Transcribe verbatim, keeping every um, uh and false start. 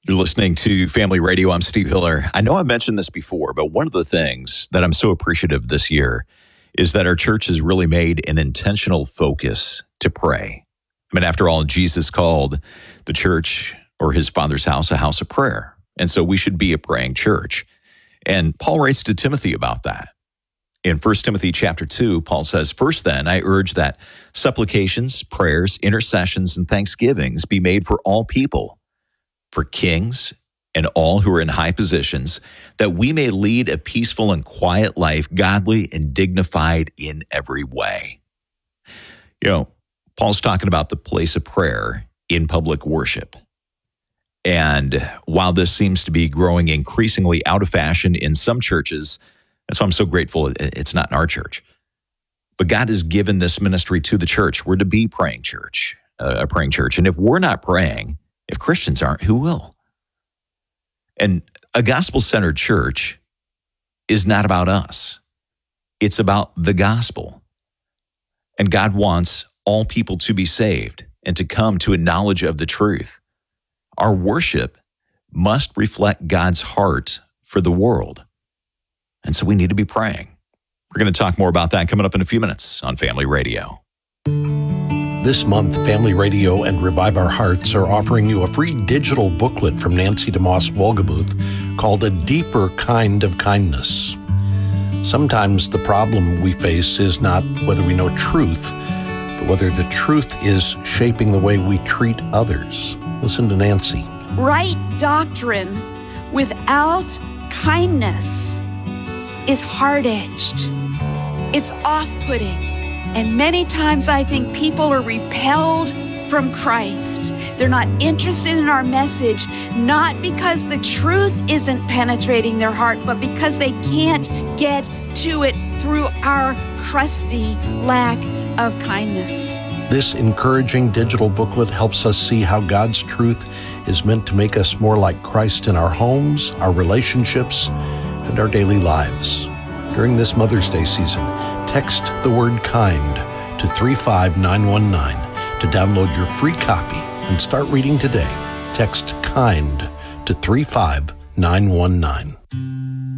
You're listening to Family Radio. I'm Steve Hiller. I know I've mentioned this before, but one of the things that I'm so appreciative this year is that our church has really made an intentional focus to pray. I mean, after all, Jesus called the church or his Father's house a house of prayer. And so we should be a praying church. And Paul writes to Timothy about that. In First Timothy chapter two, Paul says, "First then, I urge that supplications, prayers, intercessions, and thanksgivings be made for all people, for kings and all who are in high positions, that we may lead a peaceful and quiet life, godly and dignified in every way." You know, Paul's talking about the place of prayer in public worship. And while this seems to be growing increasingly out of fashion in some churches, that's why I'm so grateful it's not in our church. But God has given this ministry to the church. We're to be praying church, uh, a praying church. And if we're not praying, if Christians aren't, who will? And a gospel-centered church is not about us. It's about the gospel. And God wants all people to be saved and to come to a knowledge of the truth. Our worship must reflect God's heart for the world. And so we need to be praying. We're going to talk more about that coming up in a few minutes on Family Radio. This month, Family Radio and Revive Our Hearts are offering you a free digital booklet from Nancy DeMoss Wolgemuth called A Deeper Kind of Kindness. Sometimes the problem we face is not whether we know truth, but whether the truth is shaping the way we treat others. Listen to Nancy. Right doctrine without kindness is hard-edged. It's off-putting. And many times I think people are repelled from Christ. They're not interested in our message, not because the truth isn't penetrating their heart, but because they can't get to it through our crusty lack of kindness. This encouraging digital booklet helps us see how God's truth is meant to make us more like Christ in our homes, our relationships, and our daily lives. During this Mother's Day season, text the word KIND to three five nine one nine to download your free copy and start reading today. Text KIND to three five nine one nine.